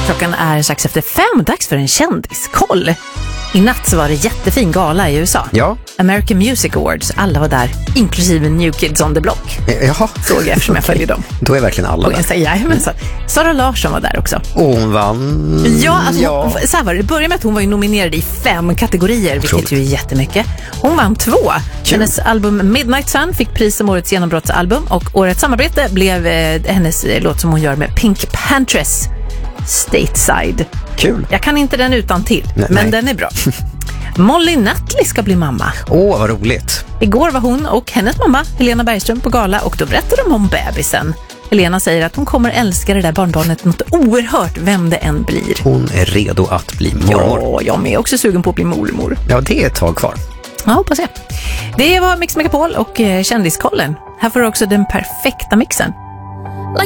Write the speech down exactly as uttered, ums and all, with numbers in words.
Klockan är strax efter fem, dags för en kändiskoll. I natt så var det jättefin gala i U S A. Ja. American Music Awards, alla var där, inklusive New Kids on the Block. Jaha. Såg jag eftersom jag följer dem. Då är verkligen alla och jag säger, ja, men så. Sara Larsson var där också. Och hon vann. Ja, alltså, ja. Hon, så här var det. Det började med att hon var ju nominerad i fem kategorier, vilket Otroligt. ju är jättemycket. Hon vann två. Kul. Hennes album Midnight Sun fick pris som årets genombrottsalbum och årets samarbete blev eh, hennes eh, låt som hon gör med Pink Panthers, Stateside. Kul. Jag kan inte den utan till, Nej, men nej. den är bra. Molly Nutley ska bli mamma. Åh, vad roligt. Igår var hon och hennes mamma, Helena Bergström, på gala och då berättade de om bebisen. Helena säger att hon kommer älska det där barnbarnet något oerhört, vem det än blir. Hon är redo att bli mormor. Ja, jag är också sugen på att bli mormor. Ja, det är ett tag kvar. Ja, hoppas jag. Det var Mix Megapol och eh, kändiskollen. Här får du också den perfekta mixen.